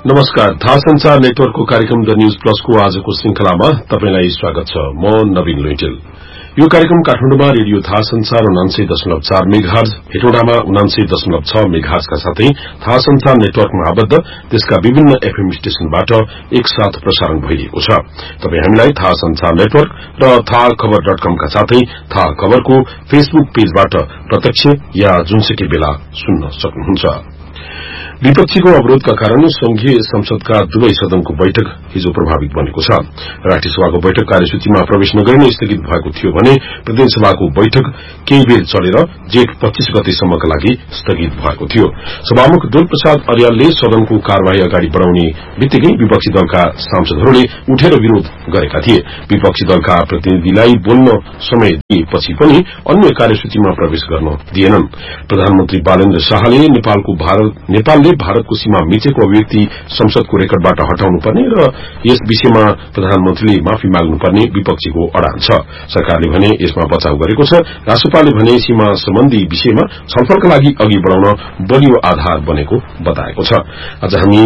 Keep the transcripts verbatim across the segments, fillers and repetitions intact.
नमस्कार, थाहा संचार नेटवर्कको कार्यक्रम द न्यूज प्लसको आजको श्रृंखलामा तपाईंलाई स्वागत छ। म नवीन लुइटेल। यो कार्यक्रम काठमाडौँमा रेडियो थाहा संचार उनान्सय दशमलव चार मेगाहर्ज, हेटौडामा उनान्सय दशमलव छ मेगाहर्जका साथै थाहा संचार नेटवर्कमा आबद्ध त्यसका विभिन्न एफएम स्टेशनबाट एकसाथ प्रसारण भइरहेको छ। तपाई हामीलाई थाहा संचार नेटवर्क र थाहा खबर डट कमका साथै थाहा खबरको फेसबुक पेजबाट प्रत्यक्ष या जुनसुकै बेला सुन्न सक्नुहुन्छ। विपक्षीको अवरोधका कारण संघीय संसदका दुवै सदनको बैठक हिजो प्रभावित बनेको छ। राष्ट्रिय सभाको बैठक कार्यसूचीमा प्रवेश नगरी नै स्थगित भएको थियो भने प्रदेशसभाको बैठक केही बेर चलेर जेठ पच्चीस गतेसम्मका लागि स्थगित भएको थियो। सभामुख दुलप्रसाद अर्यालले सदनको कार्यवाही अगाडि बढ़ाउने बित्तिकै विपक्षी दलका सांसदहरूले उठेर विरोध गरेका थिए। विपक्षी दलका प्रतिनिधिलाई बोल्न समय दिएपछि पनि अन्य कार्यसूचीमा प्रवेश गर्न दिएनन्। प्रधानमन्त्री बालेन्द्र शाहले नेपालको भारत नेपालले भारतको सीमा मिचेको अभिव्यक्ति संसदको रेकर्डबाट हटाउनुपर्ने र यस विषयमा प्रधानमन्त्रीले माफी माग्नुपर्ने विपक्षीको अडान छ। सरकारले भने यसमा बचाव गरेको छ। राष्ट्रपालले भने सीमा सम्बन्धी विषयमा छलफलका लागि अघि बढ़ाउन बलियो आधार बनेको बताएको छ। आज हामी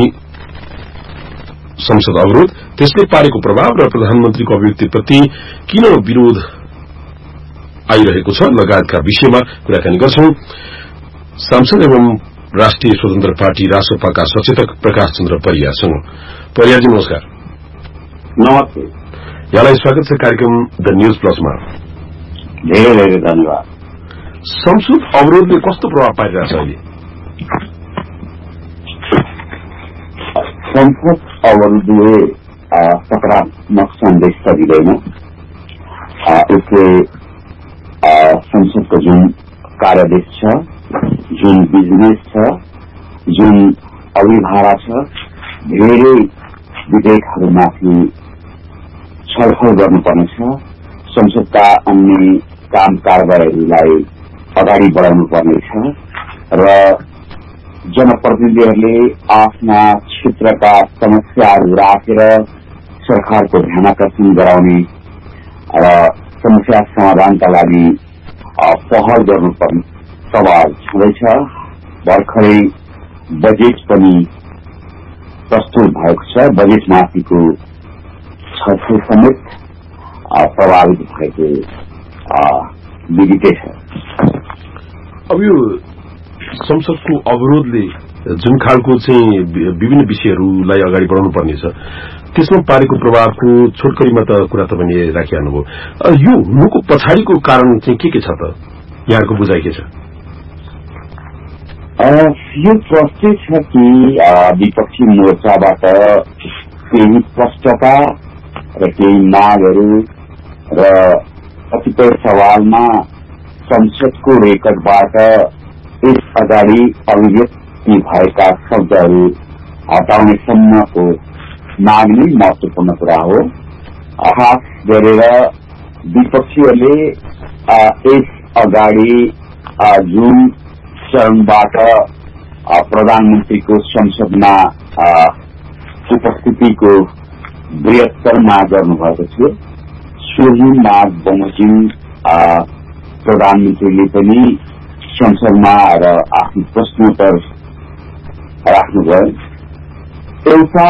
संसद अवरोध, त्यसले पारेको प्रभाव र प्रधानमन्त्रीको अभिव्यक्तिप्रति किन विरोध आइरहेको छ लगायतका विषयमा कुराकानी गर्छौं। सांसद एवं राष्ट्रिय स्वतन्त्र पार्टी रासपाका सचेतक प्रकाश चन्द्र परियारसँग। परियारजी नमस्कार। नमस्ते। यहाँलाई स्वागत छ कार्यक्रम द न्यूज प्लसमा। धेरै धेरै धन्यवाद। संसद अवरोधले कस्तो प्रभाव पारिरहेछ अहिले? संसद अवरोधले सकारात्मक सन्देश त दिँदैन। यसले संसदको जुन कार्यादेश छ, जुन बिजनेस छ, जुन अभिभारा छ, धेरै विधेयकहरूमाथि छलफल गर्नुपर्नेछ। संसदका अन्य काम कारबाहीहरूलाई अगाडि बढ़ाउनु पर्नेछ र जनप्रतिनिधिहरूले आफ्ना क्षेत्रका समस्याहरू राखेर सरकारको ध्यानाकर्षण गराउने र समस्या समाधानका लागि पहल गर्नुपर्ने सवाल छँदैछ। भर्खरै बजेट पनि प्रस्तुत भएको छ। बजेटमाथिको छलफल समेत प्रभावित भएको विदितै छ। अब यो संसदको अवरोधले जुन खालको चाहिँ विभिन्न विषयहरूलाई अगाडि बढ़ाउनु पर्नेछ त्यसमा पारेको प्रभावको छोटकरीमा त कुरा तपाईँले राखिहाल्नुभयो। यो हुनुको पछाडिको कारण चाहिँ के के छ त? यहाँको बुझाइ के छ? यो प्रश्न छ कि विपक्षी मोर्चाबाट केही स्पष्टता र केही मागहरू र कतिपय सवालमा संसदको रेकर्डबाट यस अगाडि अभिव्यक्ति भएका शब्दहरू हटाउने सम्मको माग नै महत्वपूर्ण कुरा हो। खास गरेर विपक्षीहरूले यस अगाडि जुन चरणबाट प्रधानमन्त्रीको संसदमा उपस्थितिको बृहत्तर माग गर्नुभएको थियो, सोही माग बमोजिम प्रधानमन्त्रीले पनि संसदमा र आफ्नो प्रश्नोत्तर राख्नुभयो। एउटा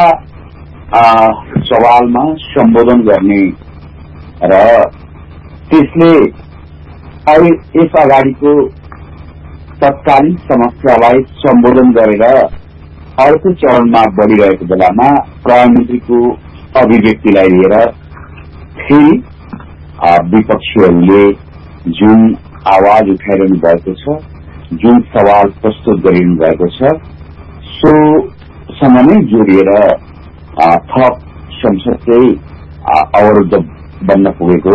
सवालमा सम्बोधन गर्ने र त्यसले यस अगाडिको तत्कालीन समस्यालाई सम्बोधन गरेर अर्को चरणमा बढ़िरहेको बेलामा प्रधानमन्त्रीको अभिव्यक्तिलाई लिएर फेरि विपक्षीहरूले जुन आवाज उठाइरहनु भएको छ, जुन सवाल प्रस्तुत गरिरहनु भएको छ, सोसँग नै जोडिएर थप संसदकै अवरोध बन्न पुगेको।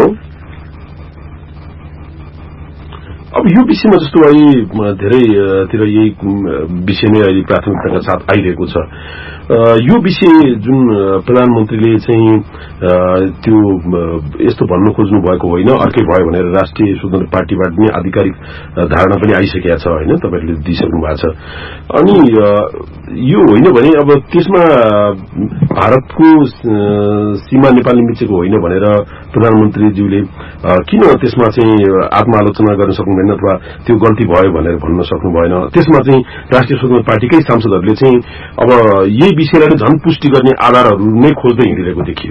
अब यो विषयमा जस्तो अहिले धेरैतिर यही विषय नै अहिले प्राथमिकताका साथ आइरहेको छ। यो विषय जुन प्रधानमन्त्रीले चाहिँ त्यो यस्तो भन्न खोज्नु भएको होइन, अर्कै भयो भनेर राष्ट्रिय स्वतन्त्र पार्टीबाट नै आधिकारिक धारणा पनि आइसकेका छ होइन, तपाईहरुले दिइसक्नु भएको छ। अनि यो होइन भने अब त्यसमा भारतको सीमा नेपालले मिचेको होइन भनेर प्रधानमन्त्रीज्यूले किन त्यसमा चाहिँ आत्मालोचना गर्न सक्नु सक्नुहुन्न अथवा त्यो गल्ती भयो भनेर भन्न सक्नु भएन। त्यसमा चाहिँ राष्ट्रिय स्वतन्त्र पार्टीकै सांसदहरूले चाहिँ अब यही विषयलाई झन् पुष्टि गर्ने आधारहरू नै खोज्दै हिँडिरहेको देखियो।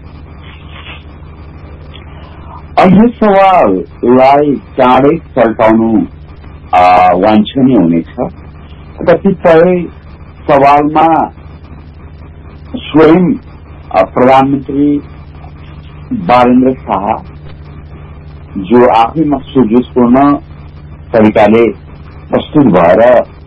यो सवाललाई चाँडै सल्टाउनु वाञ्छनीय हुनेछ। कतिपय सवालमा स्वयं प्रधानमन्त्री बालेन्द्र शाह जो आफैमा सुजुसपूर्ण तरिकाले प्रस्तुत भएर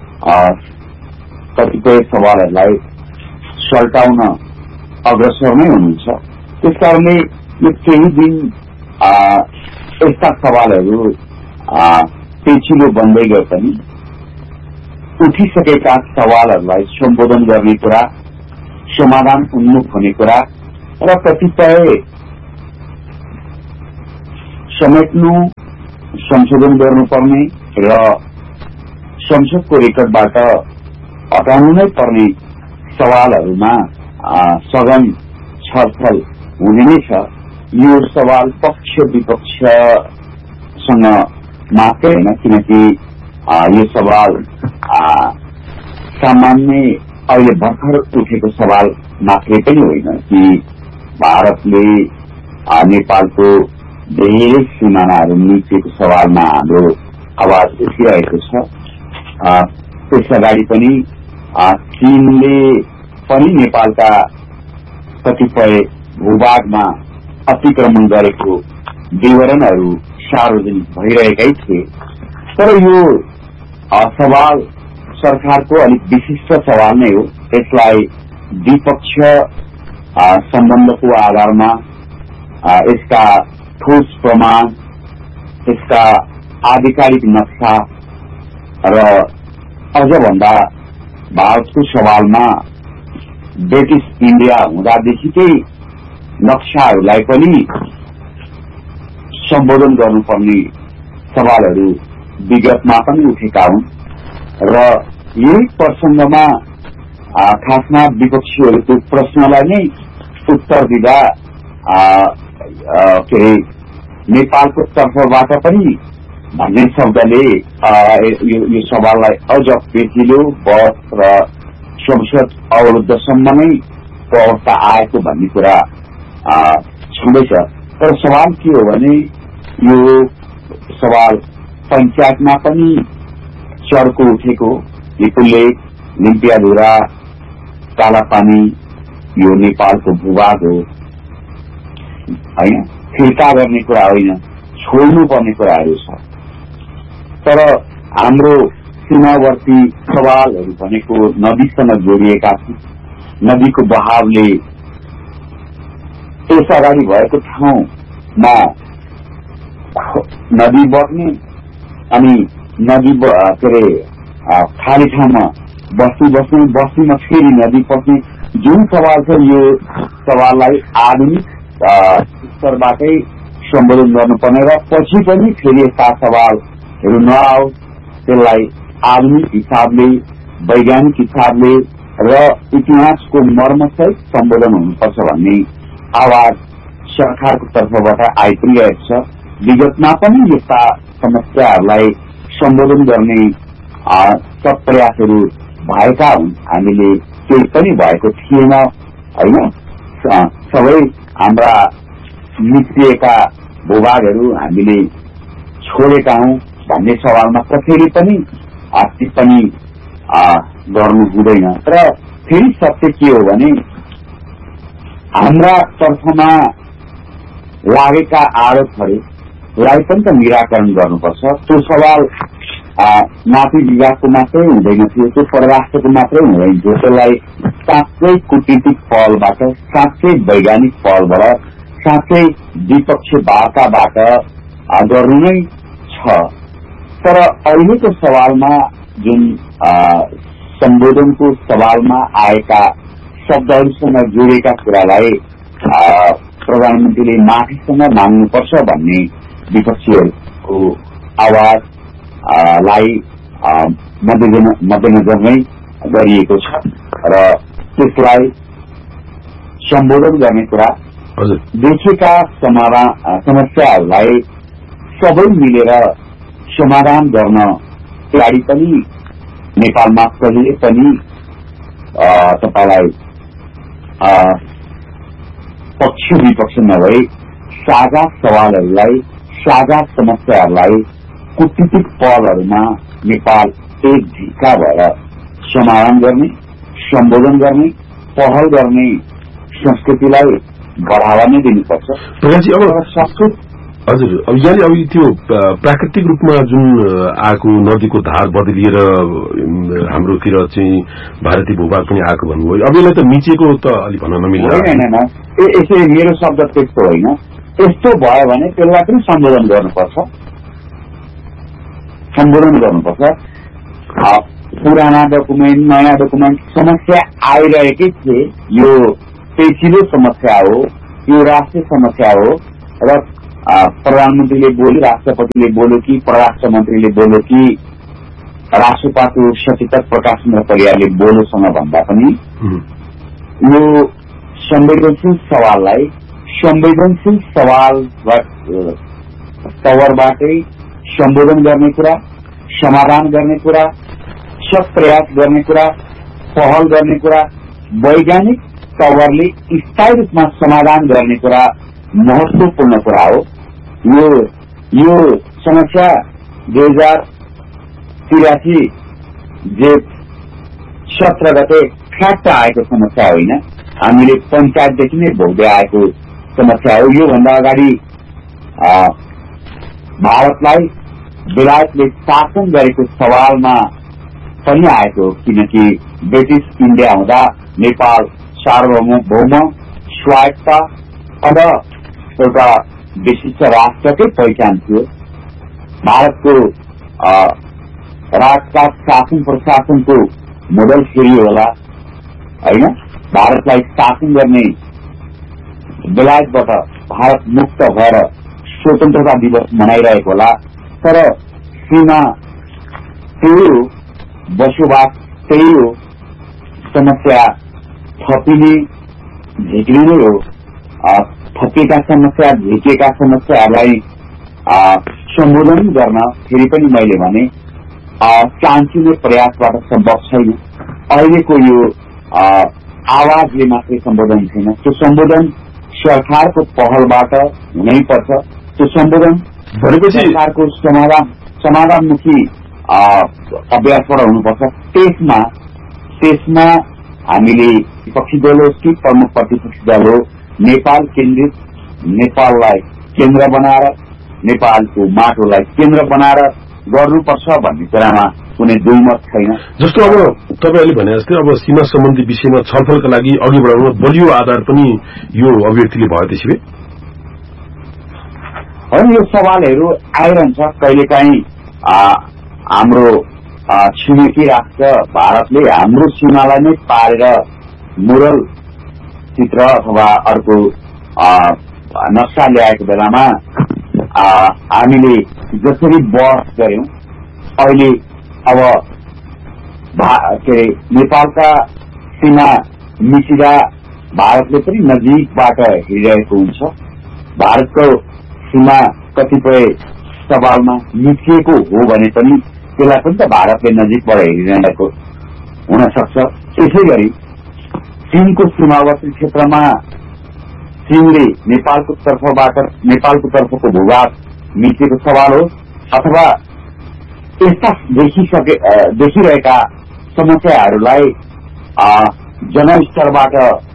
कतिपय सवालहरूलाई सल्टाउन अग्रसर नै हुनुहुन्छ। त्यसकारणले यो केही दिन यस्ता सवालहरू पेचिलो बन्दै गए पनि उठिसकेका सवालहरूलाई सम्बोधन गर्ने कुरा, समाधान उन्मुख हुने कुरा र कतिपय समेट्नु, संशोधन गर्नुपर्ने र संसदको रेकर्डबाट हटाउनु नै पर्ने सवालहरूमा सघन छलफल हुने नै छ। यो सवाल पक्ष विपक्षसँग मात्रै होइन, किनकि यो सवाल सामान्य अहिले भर्खर उठेको सवाल मात्रै पनि होइन कि भारतले नेपालको धेरै सीमानाहरू मिचेको सवालमा हाम्रो आवाज उठिरहेको छ। त्यस अगाडि पनि चीनले पनि नेपालका कतिपय भूभागमा अतिक्रमण गरेको विवरणहरू सार्वजनिक भइरहेकै थिए। तर यो सवाल सरकारको अलिक विशिष्ट सवाल नै हो। यसलाई द्विपक्ष सम्बन्धको आधारमा यसका ठोस प्रमाण, यसका आधिकारिक नक्सा र अझ भन्दा भारतको सवालमा ब्रिटिश इन्डिया हुँदादेखिकै नक्साहरूलाई पनि सम्बोधन गर्नुपर्ने सवालहरू विगतमा पनि उठेका हुन् र यही प्रसंगमा खासमा विपक्षीहरूको प्रश्नलाई नै उत्तर दिँदा के अरे नेपालको तर्फबाट पनि भन्ने शब्दले यो सवाललाई अझ पेचिलो बस र संसद अवरुद्धसम्म नै अवस्था आएको भन्ने कुरा छँदैछ। तर सवाल के हो भने यो सवाल पंचायतमा पनि चर्को उठेको, लिपुलेक, लिम्पियाधुरा, कालापानी यो नेपालको भूभाग हो होइन, फिर्ता गर्ने कुरा होइन, छोड्नुपर्ने कुराहरू छ। तर हाम्रो सीमावर्ती सवालहरू भनेको नदीसँग जोडिएका छन्। नदीको बहावले यस अगाडि भएको ठाउँमा नदी बग्ने अनि नदी के अरे खाली ठाउँमा बस्ती बस्ने, बस्तीमा फेरि नदी पस्ने जुन सवाल छ, यो सवाललाई आधुनिक स्तरबाटै सम्बोधन गर्नुपर्ने र पछि पनि फेरि यस्ता सवालहरू नआओस्, त्यसलाई आधुनिक हिसाबले, वैज्ञानिक हिसाबले र इतिहासको मर्मसहित सम्बोधन हुनुपर्छ भन्ने आवाज सरकारको तर्फबाट आइपुगिरहेको छ। विगतमा पनि यस्ता समस्याहरूलाई सम्बोधन गर्ने सब प्रयासहरू भएका हुन्। हामीले केही पनि भएको थिएन होइन, सबै हाम्रा मिचिएका भूभागहरू हामीले छोडेका हौं भन्ने सवालमा कसैले पनि टिप्पणी गर्नु हुँदैन। तर फेरि सत्य के हो भने हाम्रा तर्फमा लागेका आरोपहरूलाई पनि त निराकरण गर्नुपर्छ। त्यो सवाल नापी विभागको मात्रै हुँदैन थियो, त्यो परराष्ट्रको मात्रै हुँदैन थियो। त्यसलाई साँच्चै कूटनीतिक पहलबाट, साँच्चै वैज्ञानिक पहलबाट, साँच्चै द्विपक्षीय वार्ताबाट गर्नु नै छ। तर अहिलेको सवालमा जुन सम्बोधनको सवालमा आएका शब्दहरूसँग जोडिएका कुरालाई प्रधानमन्त्रीले माफीसँग माग्नुपर्छ भन्ने विपक्षीहरूको आवाजलाई मध्यनजरमै गरिएको छ र त्यसलाई सम्बोधन गर्ने कुरा, देखेका समस्याहरूलाई सबै मिलेर समाधान गर्न तयारी पनि नेपालमा कहिले पनि तपाईलाई पक्ष विपक्ष नभई साझा सवालहरूलाई साझा समस्याहरूलाई कूटनीतिक पहलहरूमा नेपाल एक ढिक्का भएर समाधान गर्ने सम्बोधन गर्ने पहल गर्ने संस्कृतिलाई बढ़ावा नै दिनुपर्छ। प्रकाशजी अब संस्कृत हजुर अब यहाँले अब त्यो प्राकृतिक रूपमा जुन आएको नदीको धार बदलिएर हाम्रोतिर चाहिँ भारतीय भूभाग पनि आएको भन्नुभयो, अब यसलाई त मिचेको त अलि भन्न नमिल्छ। होइन यसै मेरो शब्द त्यस्तो होइन, यस्तो भयो भने त्यसलाई पनि सम्बोधन गर्नुपर्छ सम्बोधन गर्नुपर्छ। पुराना डकुमेन्ट नयाँ डकुमेन्ट समस्या आइरहेकै थिए, यो पेचिलो समस्या हो, यो राष्ट्रिय समस्या हो र प्रधानमन्त्रीले बोल्यो, राष्ट्रपतिले बोल्यो कि परराष्ट्र मन्त्रीले बोल्यो कि राष्ट्रपाको सचेतक प्रकाश चन्द्र परियारले बोलोसँग भन्दा पनि यो संवेदनशील सवाललाई संवेदनशील सवाल तवरबाटै सम्बोधन गर्ने कुरा, समाधान गर्ने कुरा, सब प्रयास गर्ने कुरा, पहल गर्ने कुरा, वैज्ञानिक तवरले स्थायी रूपमा समाधान गर्ने कुरा महत्वपूर्ण कुरा हो। यो यो समस्या दुई हजार तिरासी जेठ सत्र गते फ्याक्ट आएको समस्या होइन, हामीले पञ्चायतदेखि नै भोग्दै आएको समस्या हो। योभन्दा अगाडि भारतलाई बेलायतले शासन गरेको सवालमा पनि आएको, किनकि ब्रिटिस इन्डिया हुँदा नेपाल सार्वभौम स्वायत्त अब एउटा विशिष्ट राष्ट्रकै पहिचान थियो। भारतको राजकाज शासन प्रशासनको मोडल फेरि होला होइन, भारतलाई शासन गर्ने बेलायतबाट भारत मुक्त भएर स्वतन्त्रता दिवस मनाइरहेको होला, तर सीमा त्यही हो, बसोबास त्यही हो, समस्या थपिने झिक्रिने हो। थपिएका समस्या झिकेका समस्याहरूलाई सम्बोधन गर्न फेरि पनि मैले भने चान्चिने प्रयासबाट सम्भव छैन। अहिलेको यो आवाजले मात्रै सम्बोधन छैन, त्यो सम्बोधन सरकारको पहलबाट हुनै पर्छ। त्यो सम्बोधन सरकारको समाधान समाधानमुखी अभ्यासबाट हुनुपर्छ। त्यसमा त्यसमा हामीले विपक्षी दल होस् कि प्रमुख प्रतिपक्षी दल हो, नेपाल केन्द्रित, नेपाललाई केन्द्र बनाएर नेपालको माटोलाई केन्द्र बनाएर गर्नुपर्छ भन्ने कुरामा कुनै दुईमत छैन। जस्तो अब तपाईले भने जस्तै अब सीमा सम्बन्धी विषयमा छलफलका लागि अघि बढाउन बलियो आधार पनि यो अभिव्यक्तिले भयो। त्यसैले होइन, यो सवालहरू आइरहन्छ कहिलेकाहीँ। हाम्रो छिमेकी राष्ट्र भारतले हाम्रो सीमालाई नै पारेर मुरल चित्र अथवा अर्को नक्सा ल्याएको बेलामा हामीले जसरी बहस गर्यौं, अहिले अब के अरे नेपालका सीमा मिचिँदा भारतले पनि नजिकबाट हेरिरहेको हुन्छ। भारतको सीमा कतिपय सवालमा मिचिएको हो भने पनि त्यसलाई पनि त भारतले नजिकबाट हेरिरहेको हुन सक्छ। यसै गरी चीनको सीमावर्ती क्षेत्रमा चीनले नेपालको तर्फबाट नेपालको तर्फको भूभाग मिचेको सवाल हो अथवा यस्ता देखिसके देखिरहेका समस्याहरूलाई जनस्तरबाट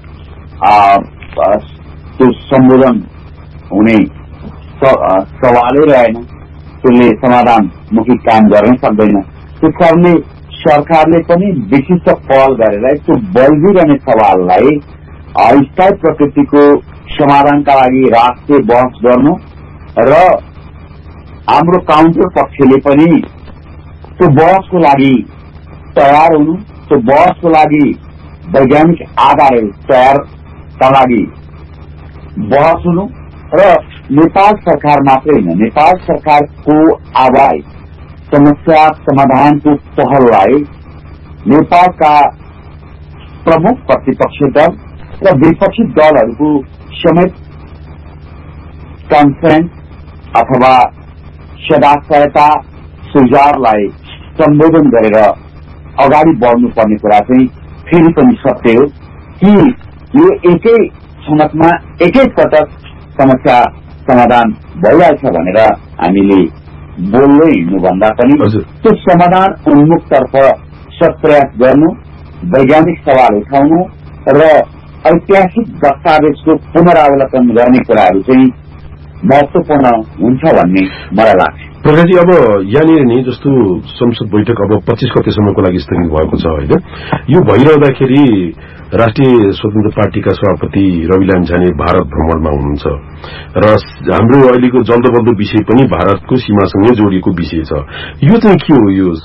त्यो सम्बोधन हुने सवालै रहेन, त्यसले समाधानमुखी काम गर्न सक्दैन। त्यस कारणले सरकारले पनि विशिष्ट पहल गरेर त्यो बल्झिरहने सवाललाई स्थायी प्रकृतिको समाधानका लागि राष्ट्रिय बहस गर्नु र हाम्रो काउन्टर पक्षले पनि त्यो बहसको लागि तयार हुनु, त्यो बहसको लागि वैज्ञानिक आधारहरू तयारका लागि बहस हुनु र नेपाल सरकार मात्रै होइन, नेपाल सरकारको आवाज समस्या समाधानको पहललाई नेपालका प्रमुख प्रतिपक्षी दल र विपक्षी दलहरूको समेत कन्सेन्ट अथवा सदाशयता सुझावलाई सम्बोधन गरेर अगाडि बढ्नुपर्ने कुरा चाहिँ फेरि पनि सत्य हो कि यो एकै छनकमा एकै पटक समस्या समाधान भइरहेछ भनेर हामीले बोल्दै हिँड्नुभन्दा पनि त्यो समाधान उन्मुखतर्फ सत्प्रयास गर्नु, वैज्ञानिक सवाल उठाउनु र ऐतिहासिक दस्तावेजको पुनरावलोकन गर्ने कुराहरू चाहिँ महत्वपूर्ण हुन्छ भन्ने मलाई लाग्छ। प्रकाशजी, अब यहाँनिर नि जस्तो संसद बैठक अब पच्चीस गतेसम्मको लागि स्थगित भएको छ होइन, यो भइरहँदाखेरि राष्ट्रिय स्वतन्त्र पार्टीका सभापति रवि लामिछाने भारत भ्रमणमा हुनुहुन्छ र हाम्रो अहिलेको जल्दो बल्दो विषय पनि भारतको सीमासँगै जोडिएको विषय छ। यो चाहिँ के हो? यो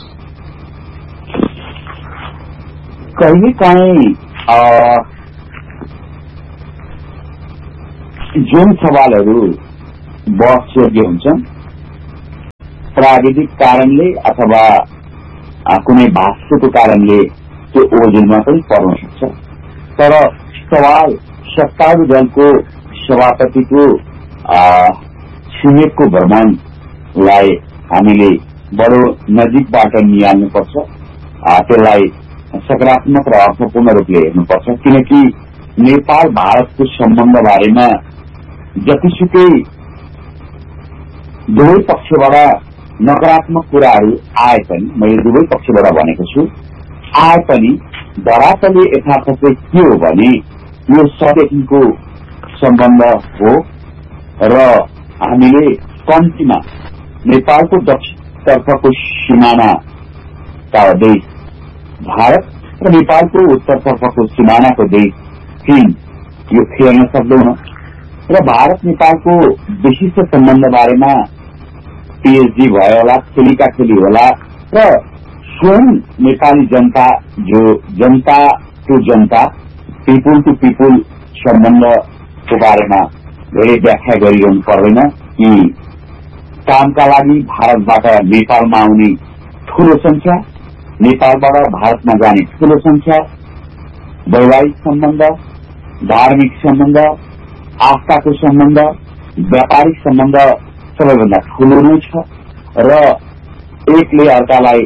कहिले काहीँ जुन सवालहरू बहस योग्य हुन्छन् प्राविधिक कारणले अथवा कुनै भाष्यको कारणले त्यो ओझेलमा पनि पर्न सक्छ, तर सवाल सत्तारूढ़ दलको सभापतिको छिमेकको भ्रमणलाई हामीले बडो नजिकबाट निहाल्नुपर्छ, त्यसलाई सकारात्मक र अर्थपूर्ण रूपले हेर्नुपर्छ। किनकि नेपाल भारतको सम्बन्ध बारेमा जतिसुकै दुवै पक्षबाट नकारात्मक कुराहरू आए पनि, मैले दुवै पक्षबाट भनेको छु, आए पनि धरातलीय यथार्थ चाहिँ के हो भने यो सदेखिको सम्बन्ध हो र हामीले कम्तीमा नेपालको दक्षिणतर्फको सिमानाका देश भारत र नेपालको उत्तरतर्फको सिमानाको देश चीन यो फेर्न सक्दैनौं र भारत नेपालको विशिष्ट सम्बन्ध बारेमा पीएचडी भयो होला, खेलीका खेली होला र स्वयं नेपाली जनता जो जनता टू जनता पिपुल टू पिपुल सम्बन्धको बारेमा धेरै व्याख्या गरिरहनु पर्दैन कि कामका लागि भारतबाट नेपालमा आउने ठूलो संख्या, नेपालबाट भारतमा जाने ठूलो संख्या, वैवाहिक सम्बन्ध, धार्मिक सम्बन्ध, आस्थाको सम्बन्ध, व्यापारिक सम्बन्ध सबैभन्दा ठूलो नै छ र एकले अर्कालाई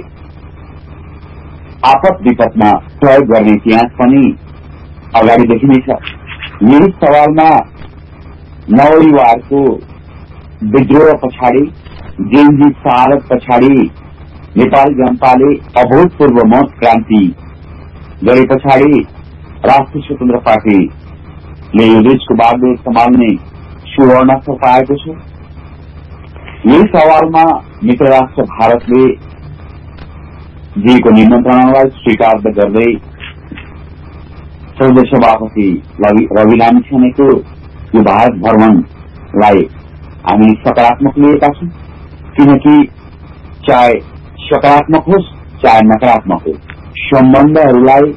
आपद विपदमा प्रयोग गर्ने इतिहास पनि अगाडिदेखि नै छ। यही सवालमा नवयुवाहरूको विद्रोह पछाडि, जेएनजी शहादत पछाडि नेपाली जनताले अभूतपूर्व मत क्रान्ति गरे पछाडि राष्ट्रिय स्वतन्त्र पार्टीले यो देशको बागडोर सम्हाल्ने सुवर्ण अवसर पाएको छ। यही सवालमा मित्र राष्ट्र भारतले दिएको निमन्त्रणालाई स्वीकार गर्दै संसदीय सभापति रवि लामिछानेको यो भारत भ्रमणलाई हामी सकारात्मक लिएका छौं, किनकि चाहे सकारात्मक होस् चाहे नकारात्मक होस्, सम्बन्धहरूलाई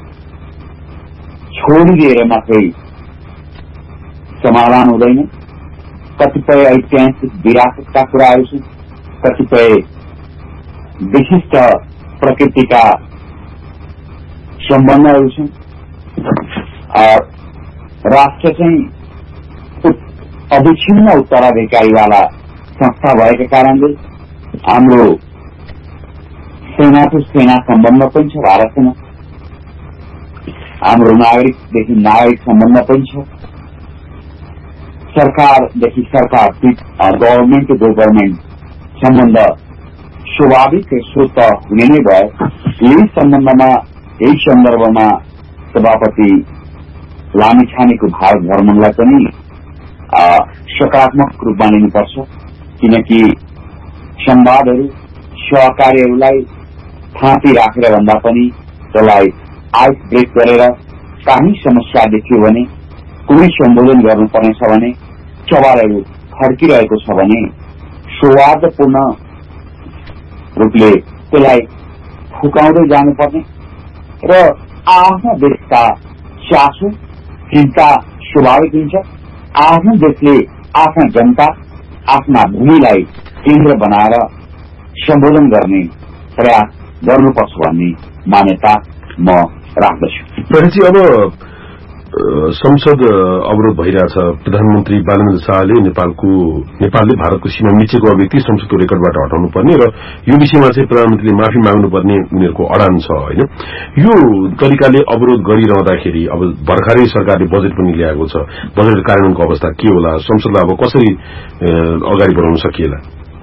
छोडिदिएर मात्रै समाधान हुँदैन। कतिपय ऐतिहासिक विरासतका कुराहरू छन्, कतिपय विशिष्ट प्रकृतिका सम्बन्धहरू छन्। राष्ट्र चाहिँ अविच्छिन्न उत्तराधिकारीवाला संस्था भएका कारणले हाम्रो सेनाको सेना सम्बन्ध पनि छ भारतसँग, हाम्रो नागरिकदेखि नागरिक सम्बन्ध पनि छ, सरकारदेखि सरकार गभर्मेन्ट टु गभर्मेन्ट सम्बन्ध स्वाभाविक स्वत हुने नै भयो। यही सम्बन्धमा यही सन्दर्भमा सभापति लामिछानेको भारत भ्रमणलाई पनि सकारात्मक रूपमा लिनुपर्छ, किनकि संवादहरू सहकारीहरूलाई थाँती राखेर भन्दा पनि त्यसलाई आइस ब्रेक गरेर काही समस्या देखियो भने, कुनै सम्बोधन गर्नुपर्ने छ भने, सवालहरू फर्किरहेको छ भने सौहार्दपूर्ण रूपले त्यसलाई फुकाउँदै जानुपर्ने र आफ्नो देशका चासो चिन्ता स्वाभाविक हुन्छ। आफ्नो देशले आफ्ना जनता, आफ्ना भूमिलाई केन्द्र बनाएर सम्बोधन गर्ने प्रयास गर्नुपर्छ भन्ने मान्यता म राख्दछु। प्रकाशजी, अब संसद अवरोध भइरहेछ। प्रधानमन्त्री बालेन्द्र शाहले नेपालको नेपालले भारतको सीमा मिचेको अभिव्यक्ति संसदको रेकर्डबाट हटाउनु पर्ने र यो विषयमा चाहिँ प्रधानमन्त्रीले माफी माग्नुपर्ने उनीहरूको अडान छ हैन। यो तरिकाले अवरोध गरिरहँदाखेरि अब भर्खरै सरकारले बजेट पनि ल्याएको छ। बजेट कार्यान्वयनको अवस्था के होला? संसदलाई अब कसरी अगाडि बढाउन सकिएला?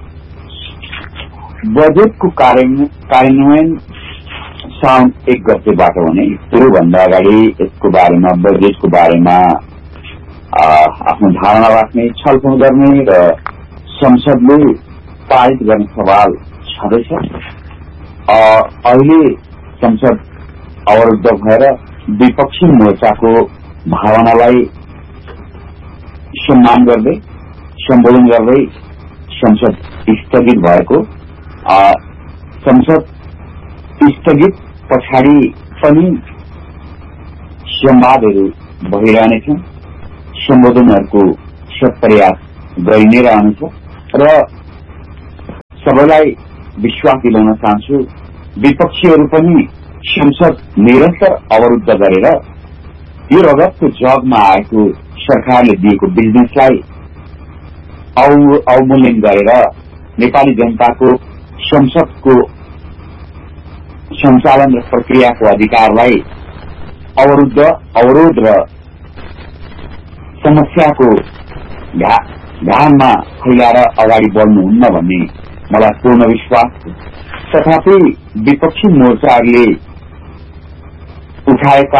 बजेटको कार्यान्वयन साउन एक गतेबाट हुने। त्योभन्दा अगाडि यसको बारेमा बजेटको बारेमा आफ्नो धारणा राख्ने, छलफल गर्ने र संसदले पारित गर्ने सवाल छँदैछ। अहिले संसद अवरुद्ध भएर विपक्षी मोर्चाको भावनालाई सम्मान गर्दै सम्बोधन गर्दै संसद स्थगित भएको। संसद स्थगित पछाडि पनि संवादहरू भइरहनेछन्, सम्बोधनहरूको प्रयास गरि नै रहनेछ र सबैलाई विश्वास दिलाउन चाहन्छु विपक्षीहरू पनि संसद निरन्तर अवरुद्ध गरेर यो रगतको जगमा आएको सरकारले दिएको बिजनेसलाई अवमूल्यन गरेर नेपाली जनताको संसदको सञ्चालन र प्रक्रियाको अधिकारलाई अवरुद्ध अवरोध र समस्याको ध्यानमा फैलाएर अगाडि बढ्नुहुन्न भन्ने मलाई पूर्ण विश्वास छ। तथापि विपक्षी मोर्चाहरूले उठाएका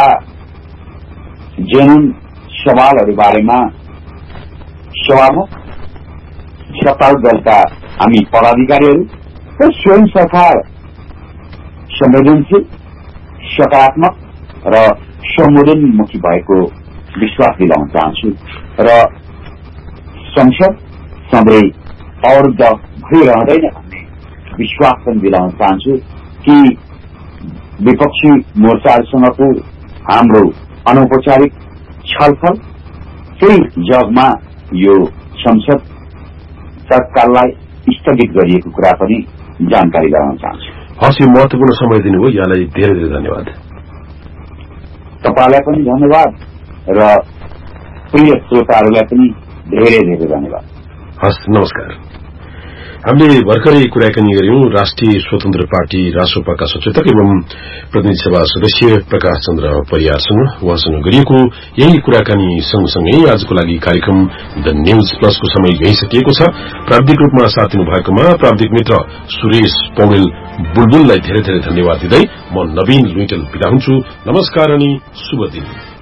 जुन सवालहरू बारेमा सभामुख सत्तारूढ़ दलका हामी पदाधिकारीहरू र स्वयं सरकार संवेदनशील, सकारात्मक र सम्बोधनमुखी भएको विश्वास दिलाउन चाहन्छु र संसद सधैँ अवरुद्ध भइरहँदैन भन्ने विश्वास पनि दिलाउन चाहन्छु कि विपक्षी मोर्चाहरूसँगको हाम्रो अनौपचारिक छलफल त्यही जगमा यो संसद तत्काललाई स्थगित गरिएको कुरा पनि जानकारी गराउन चाहन्छु। हस्, यो महत्वपूर्ण समय दिनुभयो, यहाँलाई धेरै धेरै धन्यवाद। तपाईलाई पनि धन्यवाद र प्रिय श्रोताहरूलाई पनि धेरै धेरै धन्यवाद। हस्, नमस्कार। हामीले भर्खरै कुराकानी गर्यौं राष्ट्रिय स्वतन्त्र पार्टी रासोपाका सचेतक एवं प्रतिनिधि सभा सदस्य प्रकाश चन्द्र परियारसँग। उहाँसँग गरिएको यही कुराकानी सँगसँगै आजको लागि कार्यक्रम द न्यूज प्लसको समय यही सकिएको छ। प्राविधिक रूपमा साथ दिनु भएकोमा प्राविधिक मित्र सुरेश पौडेल बुलबुललाई धेरै धेरै धन्यवाद दिँदै म नवीन लुइटेल बिदा हुन्छु। नमस्कार अनि शुभ दिन।